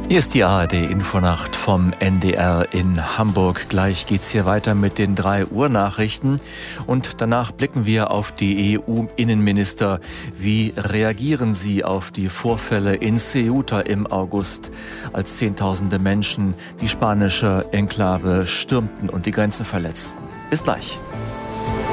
Hier ist die ARD-Infonacht vom NDR in Hamburg. Gleich geht's hier weiter mit den 3 Uhr Nachrichten und danach blicken wir auf die EU-Innenminister. Wie reagieren sie auf die Vorfälle in Ceuta im August, als Zehntausende Menschen die spanische Enklave stürmten und die Grenzen verletzten? Bis gleich.